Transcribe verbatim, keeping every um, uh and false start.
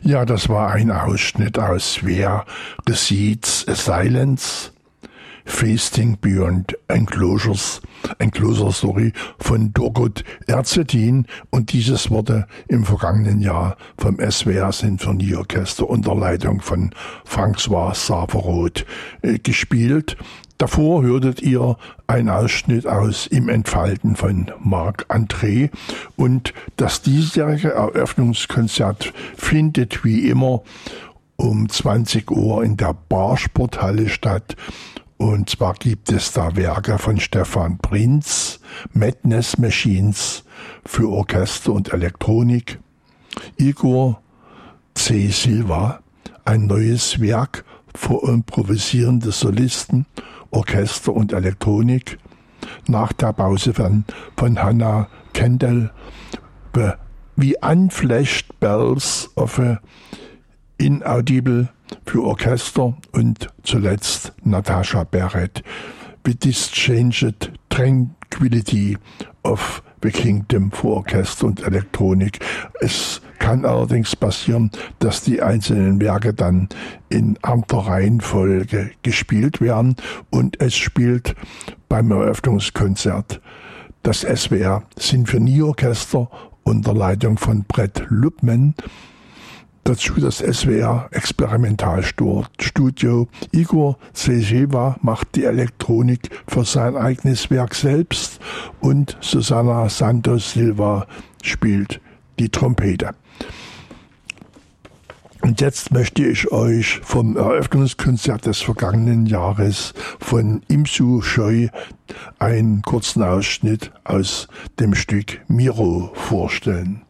Ja, das war ein Ausschnitt aus Where Recedes a Silence, Feasting Beyond Enclosures, Enclosure Story von Dorgot Erzetin, und dieses wurde im vergangenen Jahr vom S W R Sinfonieorchester unter Leitung von François Saveroth äh, gespielt. Davor hörtet ihr einen Ausschnitt aus Im Entfalten von Marc André, und das diesjährige Eröffnungskonzert findet wie immer um zwanzig Uhr in der Barsporthalle statt. Und zwar gibt es da Werke von Stefan Prinz, Madness Machines für Orchester und Elektronik, Igor C. Silva, ein neues Werk für improvisierende Solisten, Orchester und Elektronik, nach der Pause von, von Hannah Kendall, wie Unflashed Bells of a Inaudible für Orchester, und zuletzt Natasha Barrett, The Dischanged Tranquility of the Kingdom für Orchester und Elektronik. Es kann allerdings passieren, dass die einzelnen Werke dann in anderer Reihenfolge gespielt werden, und es spielt beim Eröffnungskonzert das S W R Sinfonieorchester unter Leitung von Brett Lubman. Dazu das S W R Experimentalstudio. Igor Sejeva macht die Elektronik für sein eigenes Werk selbst, und Susana Santos Silva spielt die Trompete. Und jetzt möchte ich euch vom Eröffnungskonzert des vergangenen Jahres von Im Soo Choi einen kurzen Ausschnitt aus dem Stück Miro vorstellen.